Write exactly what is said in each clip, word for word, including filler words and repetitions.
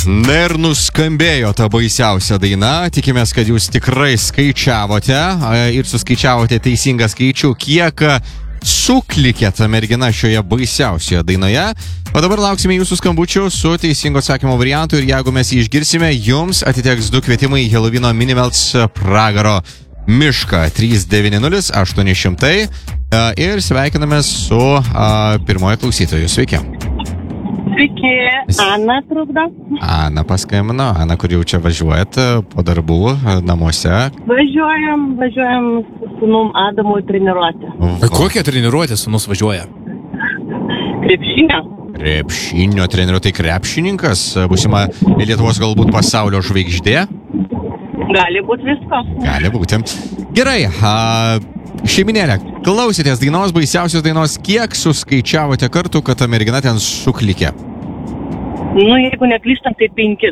Na ir nuskambėjo ta baisiausia daina. Tikimės, kad jūs tikrai skaičiavote ir suskaičiavote teisingą skaičių, kiek suklikė ta mergina šioje baisiausioje dainoje. O dabar lauksime jūsų skambučių su teisingo atsakymo variantu ir jeigu mes jį išgirsime, jums atiteks du kvietimai į Helovino Minimelts pragaro mišką trys devyni nulis aštuoni šimtai ir sveikiname su a, pirmojo klausytoju. Sveiki. Sveiki, Ana trukdo. Ana paskambino. Ana, kur jau čia važiuojat po darbų namuose? Važiuojam, važiuojam su sūnum Adamu į treniruotę. Kokią treniruotę sūnus važiuoja? Krepšinio. Krepšinio treniruotė. Tai krepšininkas, būsima Lietuvos galbūt pasaulio žvaigždė? Gali būti visko. Gali būti. Gerai, a, šeiminėlė, klausėtės dainos, baisiausios dainos, kiek suskaičiavote kartų, kad ta mergina ten suklikė? Nu, jeigu neklystam, tai penkis.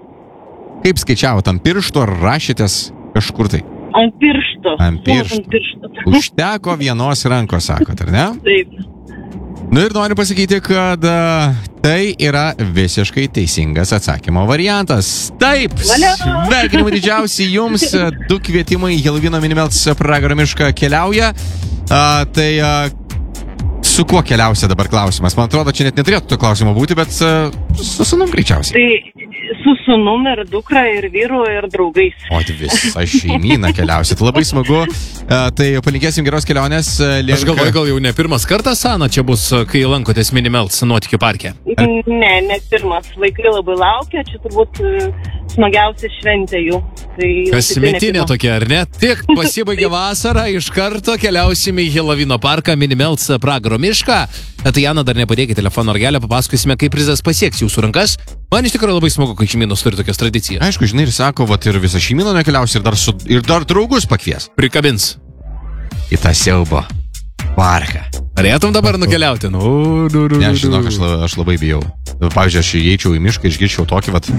Kaip skaičiavot, ant piršto ar rašytės kažkur tai? Ant piršto. Ant piršto. Ant piršto. Užteko vienos rankos, sakot, ar ne? Taip. Nu ir noriu pasakyti, kad a, tai yra visiškai teisingas atsakymo variantas. Taip, Valio! sveikinimai didžiausi jums, du kvietimai į Helovino Minimelts pragaro mišką keliauja. A, tai a, su kuo keliausia dabar klausimas? Man atrodo, čia net neturėtų to klausimo būti, bet a, su sūnum greičiausiai. Tai su sūnum ir dukra ir vyru ir draugais. O visa šeimyna keliausia. Tai labai smagu. A, tai palinkėsim geros kelionės. Link... Aš galvoju, gal jau ne pirmas kartas, Ana, čia bus, kai lankotės Minimelts nuotykių parke. Ne, ne pirmas. Vaikai labai laukia, čia turbūt e, smagiausia šventė jų. Tai Kasmetinė tokia, ar ne? Tik pasibaigė vasara, iš karto keliausime į Helovino parką Minimelts pragaro mišką. Tai Ana, dar nepadėkite telefono ragelio, papasakosime, kaip prizas pasieks jūsų rankas. Man iš tikrųjų labai smagu, kai šeimynos turi tokias tradicijas. Aišku, žinai, ir sako, vat ir visą šeimyną nekeliaus ir dar, su, ir dar draugus pakvies. Prikabins. Į tą siaubo parką. Norėtum dabar nukeliauti? Nu, nu, nu, Ne, aš žinok, aš, la- aš labai bijau. Pavyzdžiui, aš įeičiau į mišką, išgirčiau tokį, vat.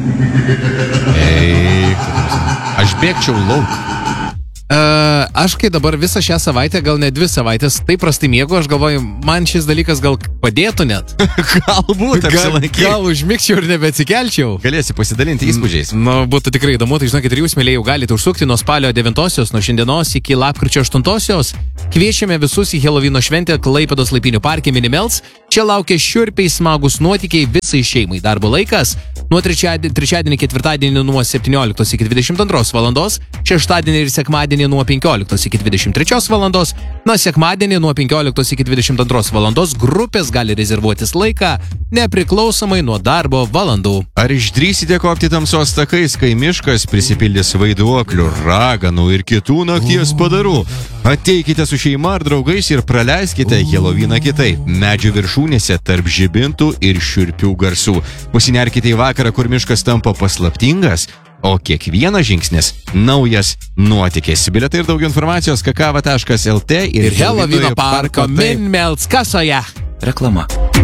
Ei, aš bėgčiau lauk. Uh, aš kai dabar visą šią savaitę, gal ne dvi savaitės, taip prastai miegu, aš galvoju, man šis dalykas gal padėtų net. Galbūt Gal, apsilankyk. gal užmigčiau ir nebeatsikelčiau. Galėsi pasidalinti įspūdžiais. Nu, būtų tikrai įdomu, tai žinokit, ir jūs, mėlėjau, galite užsukti nuo spalio devintosios, nuo šiandienos iki lapkričio aštuntosios. Kviečiame visus į Helovino šventę Klaipėdos Laipinių parke Minimelts. Čia laukia šiurpiai smagus nuotykiai visai šeimai. Darbo laikas nuo trečiadienį, trečiadienį ketvirtadienį nuo septynioliktos iki dvidešimt antros valandos, šeštadienį ir sekmadienį nuo penkioliktos iki dvidešimt trečios valandos, nuo sekmadienį nuo penkioliktos iki dvidešimt antros valandos grupės gali rezervuotis laiką nepriklausomai nuo darbo valandų. Ar išdrysite kopti tamsos takais, kai miškas prisipildys vaiduoklių, raganų ir kitų nakties padarų? Ateikite su šeima ar draugais ir praleiskite Heloviną kitaip, medžių viršūnėse tarp žibintų ir šiurpių garsų. Pasinerkite į vakarą, kur miškas tampa paslaptingas, o kiekvienas žingsnis naujas nuotykis. Bilietai ir daugiau informacijos kakava taškas lt Ir Helovino parko Minimelts kasoje. Reklama.